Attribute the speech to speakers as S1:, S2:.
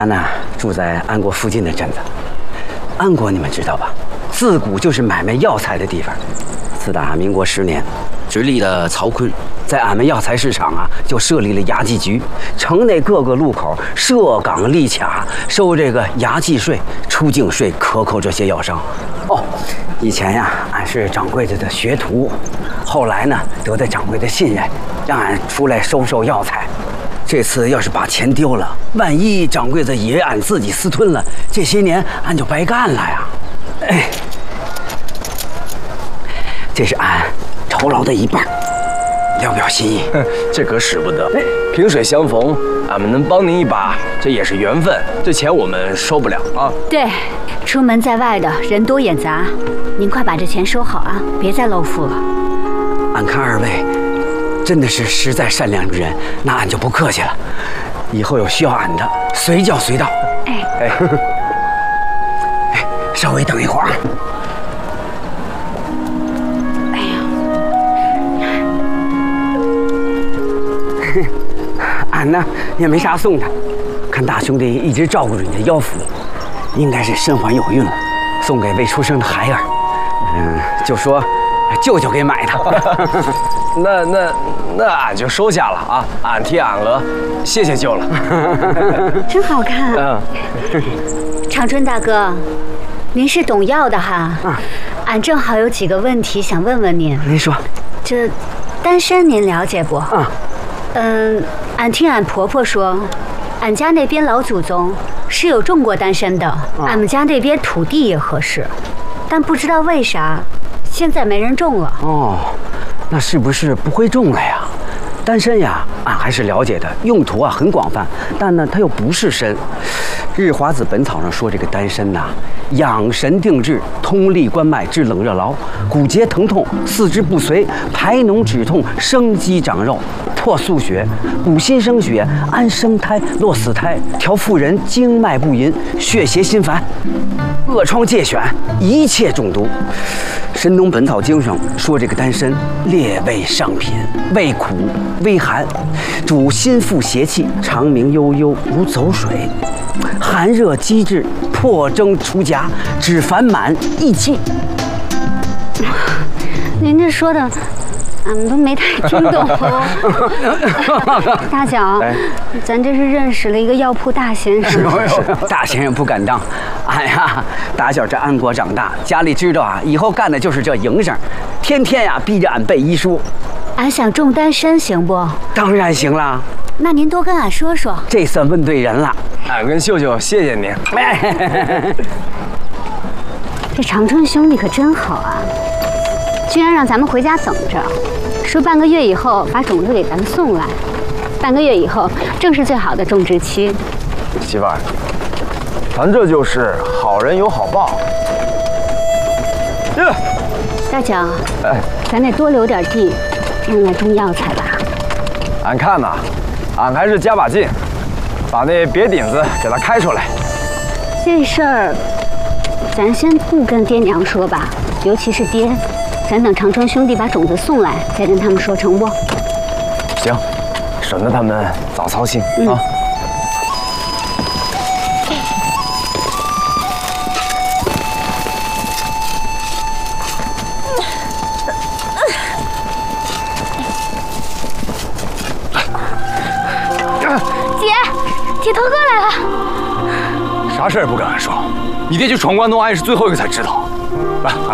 S1: 俺呢住在安国附近的镇子。安国你们知道吧？自古就是买卖药材的地方。自打民国10年，直隶的曹锟在俺们药材市场啊，就设立了牙技局，城内各个路口设岗立卡，收这个牙技税、出境税，克扣这些药商。哦，以前呀，俺是掌柜的的学徒，后来呢，得到掌柜的信任，让俺出来收售药材。这次要是把钱丢了，万一掌柜的以为俺自己私吞了，这些年俺就白干了呀！哎，这是俺酬劳的一半，要表心意？
S2: 这可使不得。萍水相逢，俺们能帮您一把，这也是缘分。这钱我们收不了啊。
S3: 对，出门在外的人多眼杂，您快把这钱收好啊，别再露富了。
S1: 俺看二位真的是实在善良之人，那俺就不客气了。以后有需要俺的，随叫随到。哎，稍微等一会儿。
S3: 哎
S1: 呀，俺呢也没啥送的，看大兄弟一直照顾着你的腰腹，应该是身怀有孕了，送给未出生的孩儿。就说舅舅给买的。
S2: 那俺就收下了啊，俺替俺额，谢谢舅了。
S3: 真好看。长春大哥，您是懂药的哈。俺正好有几个问题想问问您。
S1: 您说。
S3: 这丹参您了解不？俺听俺婆婆说，俺家那边老祖宗是有种过丹参的，俺们家那边土地也合适，但不知道为啥现在没人种了。哦，
S1: 那是不是不会种了呀？丹参呀，俺还是了解的，用途啊很广泛，但呢它又不是参。《日华子本草》上说这个丹参呐，养神定志，通利关脉，治冷热劳，骨节疼痛，四肢不遂，排脓止痛，生肌长肉，破宿血，补心生血，安生胎，落死胎，调妇人经脉不淫，血邪心烦，恶疮疥癣，一切中毒。《神农本草经》上说这个丹参列为上品，味苦微寒，主心腹邪气，长鸣悠悠如走水，寒热积滞，破征除夹，止烦满益气。
S3: 您这说的俺们都没太听懂。大脚，咱这是认识了一个药铺大先生。
S1: 大先生不敢当。哎呀，打小在安国长大，家里知道啊，以后干的就是这营生，天天呀逼着俺背医书。
S3: 俺想种丹参行不？
S1: 当然行了。
S3: 那您多跟俺说说。
S1: 这算问对人了。
S2: 俺跟秀秀谢谢您。
S3: 这长春兄弟可真好啊，居然让咱们回家等着，说半个月以后把种子给咱们送来。半个月以后正是最好的种植期。
S2: 媳妇儿，咱这就是好人有好报。
S3: 大脚，咱得多留点地，用来种药材吧。
S2: 俺看呐，俺还是加把劲，把那别顶子给它开出来。
S3: 这事儿，咱先不跟爹娘说吧，尤其是爹，咱等长春兄弟把种子送来，再跟他们说，成不？
S2: 行，省得他们早操心啊。
S3: 铁头哥来了。
S2: 啥事儿也不跟俺说，你爹去闯关东，俺也是最后一个才知道。来。